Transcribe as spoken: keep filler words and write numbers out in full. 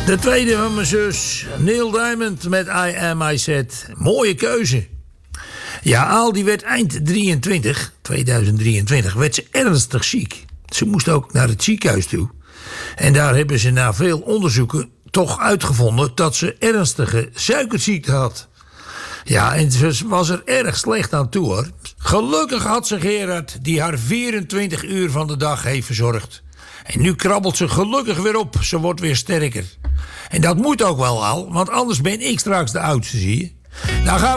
De tweede van mijn zus, Neil Diamond met I Am I Said. Mooie keuze. Ja, Aal die werd eind drieëntwintig, tweeduizend drieëntwintig, werd ze ernstig ziek. Ze moest ook naar het ziekenhuis toe. En daar hebben ze na veel onderzoeken toch uitgevonden dat ze ernstige suikerziekte had. Ja, en ze was er erg slecht aan toe, hoor. Gelukkig had ze Gerard, die haar vierentwintig uur van de dag heeft verzorgd. En nu krabbelt ze gelukkig weer op. Ze wordt weer sterker. En dat moet ook wel al, want anders ben ik straks de oudste, zie je. Nou gaan